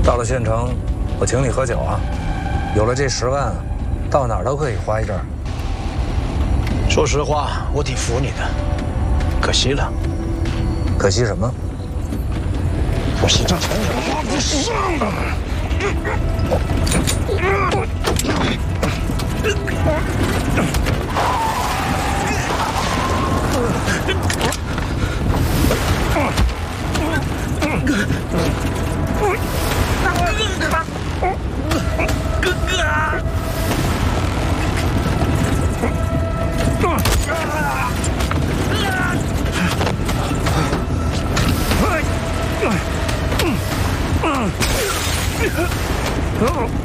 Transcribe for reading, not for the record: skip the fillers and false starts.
到了县城，我请你喝酒啊！有了这10万，到哪儿都可以花一阵儿。 说实话，我挺服你的，可惜了。 可惜什么？ 我心脏从来花不上了。哥哥。